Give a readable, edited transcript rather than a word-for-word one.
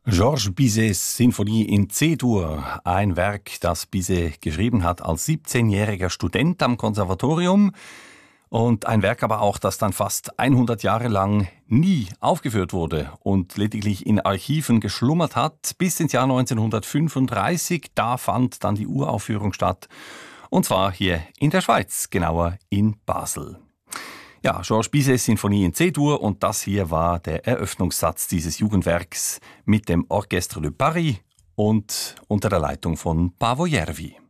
Georges Bizets Sinfonie in C-Dur, ein Werk, das Bizet geschrieben hat als 17-jähriger Student am Konservatorium und ein Werk aber auch, das dann fast 100 Jahre lang nie aufgeführt wurde und lediglich in Archiven geschlummert hat, bis ins Jahr 1935. Da fand dann die Uraufführung statt, und zwar hier in der Schweiz, genauer in Basel. Ja, Georges Bizets Sinfonie in C-Dur, und das hier war der Eröffnungssatz dieses Jugendwerks mit dem Orchestre de Paris und unter der Leitung von Paavo Järvi.